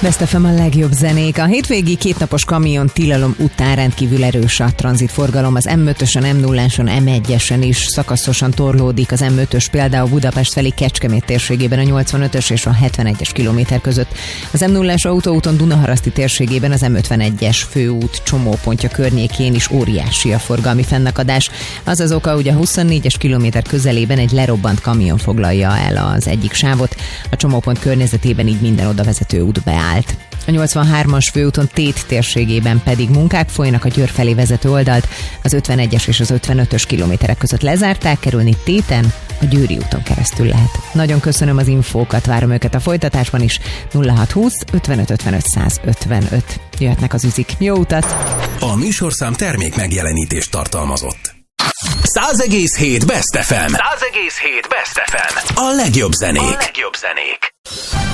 Best FM a legjobb zenék. A hétvégi kétnapos kamion tilalom után rendkívül erős a tranzitforgalom. Az M5-ösön, M0-áson, M1-esen is szakaszosan torlódik az M5-ös, például Budapest felé Kecskemét térségében a 85-ös és a 71-es kilométer között. Az M0-ás autóúton Dunaharaszti térségében az M51-es főút csomópontja környékén is óriási a forgalmi fennakadás. Az az oka, hogy a 24-es kilométer közelében egy lerobbant kamion foglalja el az egyik sávot. A csomópont környezetében így minden odavezető út beállt. A 83-as főúton Tét térségében pedig munkák folynak, a Győr felé vezető oldalt az 51-es és az 55-ös kilométerek között lezárták, kerülni Téten a Győri úton keresztül lehet. Nagyon köszönöm az infókat, várom őket a folytatásban is. 0620 55 55 155. Jöhetnek az üzik. Jó utat! A műsorszám termék megjelenítést tartalmazott. 100,7 Best FM. 100,7 Best FM. A legjobb zenék.